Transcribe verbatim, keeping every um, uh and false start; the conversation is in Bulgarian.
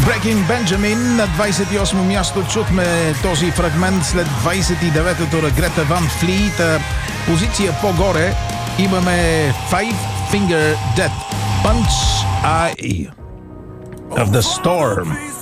Breaking Benjamin на двадесет и осмо място. Чухме този фрагмент след двадесет и деветото Грета Ван Флит. Позиция по-горе имаме Five Finger Death Punch Eye of the Storm.